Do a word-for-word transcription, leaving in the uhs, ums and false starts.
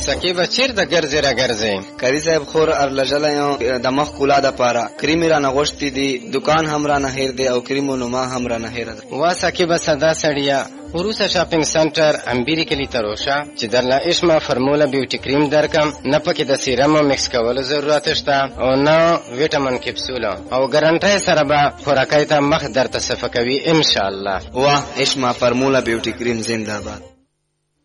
سکیبه چیرته ګرځې را ګرځې؟ قاضي صاحب خور ارلژلی یم د مخ ښکلا دپاره. کریم یې رانه غوښتي دي، دکان هم رانه هیر دی او کریم و نما هم رانه هیره ده. وا سکیبه سدا سړیه، وروسته شاپینګ سنټر امبیري کلي ته روشه چې درله اشما فرموله بیوټي کریم درکم. نه پکې د سیرمو مکس کولو ضرورت شته او نه ویټامین کپسولو، او ګارنټۍ سره به خوراکۍ ته مخ درته صفه کوي انشاءالله. واه اشما فرموله بیوټي کریم زنده باد.